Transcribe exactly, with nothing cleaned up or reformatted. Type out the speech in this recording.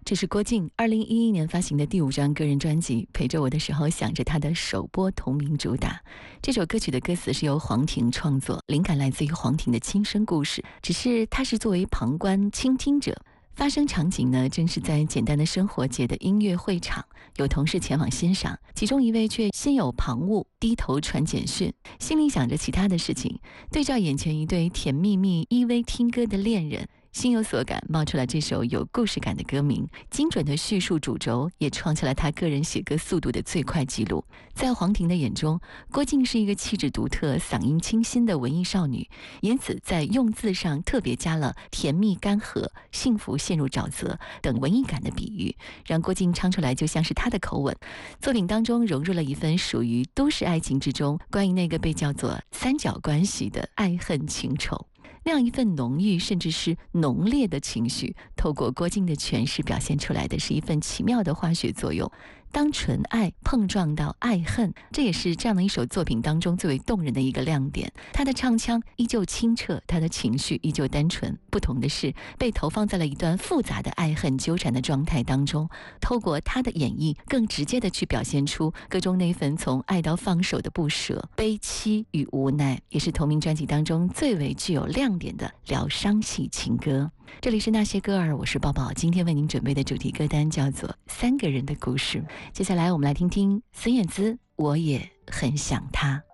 这是郭靖二零一一年发行的第五张个人专辑《陪着我的时候想着他》的首播同名主打。这首歌曲的歌词是由黄婷创作，灵感来自于黄婷的亲身故事，只是他是作为旁观倾听者。发生场景呢，正是在简单的生活节的音乐会场，有同事前往欣赏，其中一位却心有旁骛，低头传简讯，心里想着其他的事情，对照眼前一对甜蜜蜜依偎听歌的恋人，心有所感，冒出了这首有故事感的歌名。精准的叙述主轴，也创下了他个人写歌速度的最快纪录。在黄婷的眼中，郭靖是一个气质独特、嗓音清新的文艺少女，因此在用字上特别加了甜蜜干涸、幸福陷入沼泽等文艺感的比喻，让郭靖唱出来就像是他的口吻。作品当中融入了一份属于都市爱情之中关于那个被叫做三角关系的爱恨情仇。那样一份浓郁甚至是浓烈的情绪，透过郭靖的诠释表现出来的是一份奇妙的化学作用。当纯爱碰撞到爱恨，这也是这样的一首作品当中最为动人的一个亮点。他的唱腔依旧清澈，他的情绪依旧单纯，不同的是被投放在了一段复杂的爱恨纠缠的状态当中，透过他的演绎更直接的去表现出歌中那份从爱到放手的不舍、悲戚与无奈，也是同名专辑当中最为具有亮点的疗伤系情歌。这里是那些歌儿，我是抱抱，今天为您准备的主题歌单叫做三个人的故事。接下来我们来听听孙燕姿，我也很想他。